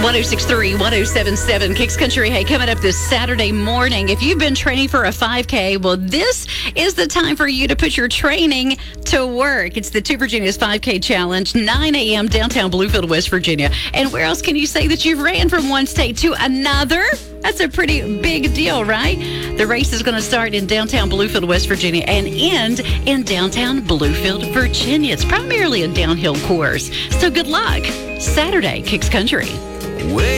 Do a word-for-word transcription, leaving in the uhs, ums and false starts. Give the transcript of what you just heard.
oh six three, ten seventy-seven, Kicks Country. Hey, coming up this Saturday morning, if you've been training for a five K, well, this is the time for you to put your training to work. It's the Two Virginias five K Challenge, nine a.m. downtown Bluefield, West Virginia. And where else can you say that you've ran from one state to another? That's a pretty big deal, right? The race is going to start in downtown Bluefield, West Virginia, and end in downtown Bluefield, Virginia. It's primarily a downhill course. So good luck. Saturday, Kicks Country. Way